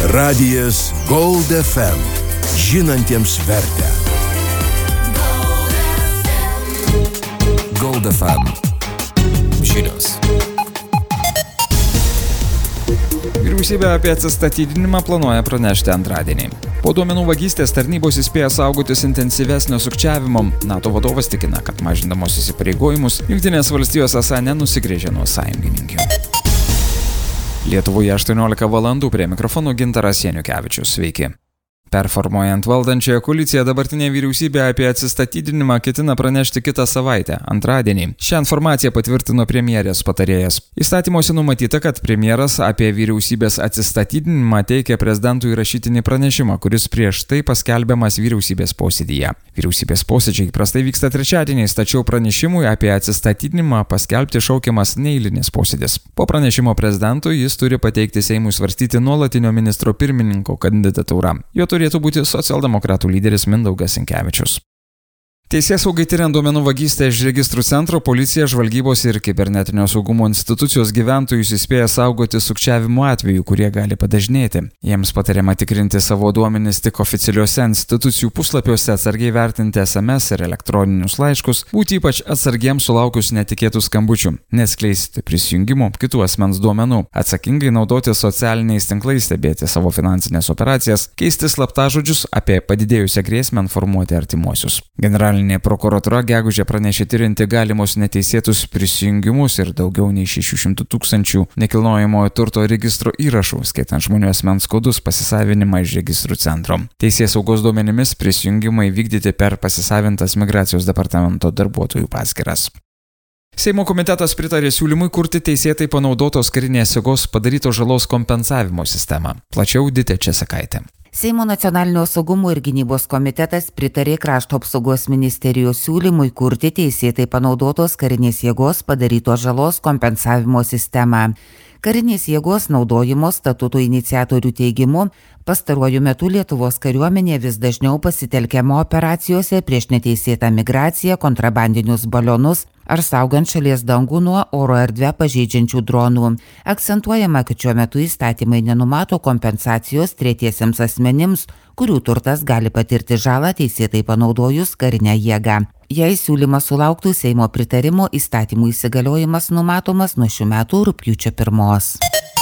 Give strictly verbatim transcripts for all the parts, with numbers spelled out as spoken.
Radijas Gold F M. Žinantiems vertę. Gold F M. Žinios. Vyriausybė apie atsistatydinimą planuoja pranešti antradienį. Po duomenų vagystės tarnybos įspėja saugotis intensyvesnio sukčiavimo. NATO vadovas tikina, kad mažindamos įsipareigojimus, Jungtinės valstijos esą nenusigręžė nuo sąjungininkių. Lietuvoje aštuoniolika valandų, prie mikrofonų Gintaras Janukevičius. Sveiki. Performuojant valdančiąją koaliciją, dabartinė vyriausybė apie atsistatydinimą ketina pranešti kitą savaitę, antradienį. Šią informaciją patvirtino premjerės patarėjas. Įstatymuose numatyta, kad premjeras apie vyriausybės atsistatydinimą teikia prezidentui rašytinį pranešimą, kuris prieš tai paskelbiamas vyriausybės posėdyje. Vyriausybės posėdžiai įprastai vyksta trečiadieniais, tačiau pranešimui apie atsistatydinimą paskelbti šaukiamas neeilinis posėdis. Po pranešimo prezidentui jis turi pateikti Seimui svarstyti nuolatinio ministro pirmininko kandidatūrą. Jo turėtų būti socialdemokratų lyderis Mindaugas Sinkevičius. Teisėsaugai tiriant duomenų vagystę iš registrų centro, policija, žvalgybos ir kibernetinio saugumo institucijos gyventojus įspėja saugoti sukčiavimo atvejų, kurie gali padažnėti. Jiems patariama tikrinti savo duomenis tik oficialiuose institucijų puslapiuose, atsargiai vertinti S M S ir elektroninius laiškus, būti ypač atsargiems sulaukus netikėtų skambučių, neskleisti prisijungimų, kitų asmens duomenų, atsakingai naudoti socialiniais tinklais, stebėti savo finansinės operacijas, keisti slaptažodžius, apie padidėjusią grėsmę informuoti artimuosius. Generalinė prokuratūra gegužę pranešė tirinti galimus neteisėtus prisijungimus ir daugiau nei šešių šimtų tūkstančių nekilnojamojo turto registro įrašų, skaitant žmonių asmens kodus pasisavinimą iš registrų centro. Teisėsaugos duomenimis prisijungimai vykdyti per pasisavintas migracijos departamento darbuotojų paskyras. Seimo komitetas pritarė siūlymui kurti teisėtai panaudotos karinės jėgos padarytos žalos kompensavimo sistemą. Plačiau Ditė Česakaitė. Seimo nacionalinio saugumo ir gynybos komitetas pritarė Krašto apsaugos ministerijos siūlymui kurti teisėtai panaudotos karinės jėgos padarytos žalos kompensavimo sistemą. Karinės jėgos naudojimo statuto iniciatorių teigimu, pastaruoju metu Lietuvos kariuomenė vis dažniau pasitelkiama operacijose prieš neteisėtą migraciją, kontrabandinius balionus ar saugant šalies dangų nuo oro erdvę pažeidžiančių dronų. Akcentuojama, kad šiuo metu įstatymai nenumato kompensacijos tretiesiems asmenims, kurių turtas gali patirti žalą teisėtai panaudojus karinę jėgą. Jei siūlymas sulauktų Seimo pritarimo, įstatymų įsigaliojimas numatomas nuo šių metų rugpjūčio pirmos.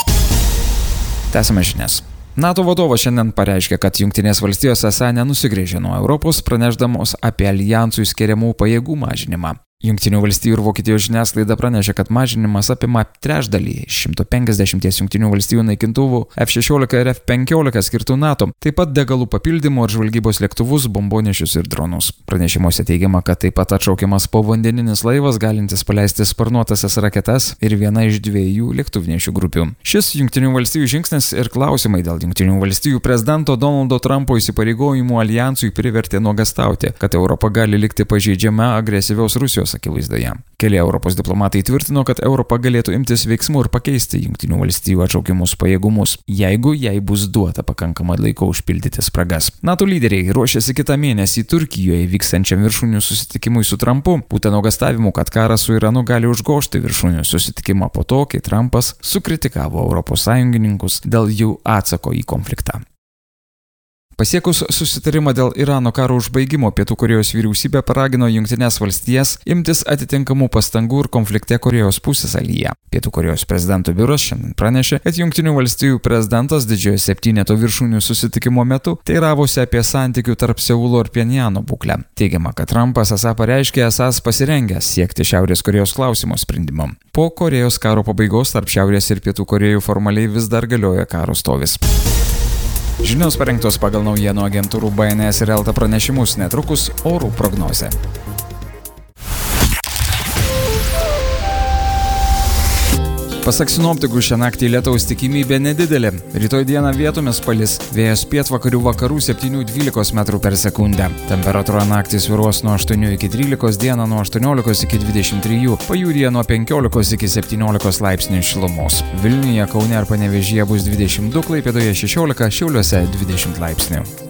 Tęsime žinias. NATO vadovas šiandien pareiškė, kad Jungtinės valstijos esą nenusigręžė nuo Europos, pranešdamos apie alijansų skiriamų pajėgų mažinimą. Jungtinių valstijų ir Vokietijos žiniasklaida pranešė, kad mažinimas apima trečdalį šimto penkiasdešimties Jungtinių valstijų naikintuvų F šešiolika ir F penkiolika skirtų NATO, taip pat degalų papildymų ir žvalgybos lėktuvus, bombonešius ir dronus. Pranešimuose teigiama, kad taip pat atšaukiamas povandeninis laivas, galintis paleisti sparnuotasias raketas ir viena iš dviejų lėktuvnešių grupių. Šis Jungtinių valstijų žingsnis ir klausimai dėl Jungtinių valstijų prezidento Donaldo Trumpo įsipareigojimų aljansui privertė nuogąstauti, kad Europa gali likti pažeidžiama agresyvios Rusijos akivaizdoje. Keli Europos diplomatai tvirtino, kad Europa galėtų imtis veiksmų ir pakeisti Jungtinių valstijų atšaukiamus pajėgumus, jeigu jai bus duota pakankamai laiko užpildyti spragas. NATO lyderiai ruošiasi kitą mėnesį Turkijoje vykstančiam viršūnių susitikimui su Trumpu, būtent nuogąstavimų, kad karas su Iranu gali užgožti viršūnių susitikimą po to, kai Trumpas sukritikavo Europos sąjungininkus dėl jų atsako į konfliktą. Pasiekus susitarimą dėl Irano karo užbaigimo, Pietų Korėjos vyriausybė paragino Jungtines valstijas imtis atitinkamų pastangų ir konflikte Korėjos pusiasalyje. Pietų Korėjos prezidento biuras šiandien pranešė, kad Jungtinių valstijų prezidentas didžiojo septyneto viršūnių susitikimo metu teiravosi apie santykių tarp Seulo ir Pjenjano būklę. Teigiama, kad Trumpas esą pareiškė esąs pasirengęs siekti Šiaurės Korėjos klausimo sprendimo. Po Korėjos karo pabaigos tarp Šiaurės ir Pietų Korėjų formaliai vis dar galioja karo stovis. Žinios parengtos pagal naujienų agentūrų B N S ir Elta pranešimus, netrukus orų prognozė. Pasak sinoptikų, šią naktį lietaus tikimybė nedidelė. Rytoj dieną vietomis palis, vėjas pietvakarių vakarų septynių dvylikos metrų per sekundę. Temperatūra naktį svyruos nuo aštuonių iki trylikos, dieną nuo aštuoniolikos iki dvidešimt trijų, pajūryje nuo penkiolikos iki septyniolikos laipsnių šilumos. Vilniuje, Kaune ir Panevėžyje bus dvidešimt du, Klaipėdoje šešiolika, Šiauliuose dvidešimt laipsnių.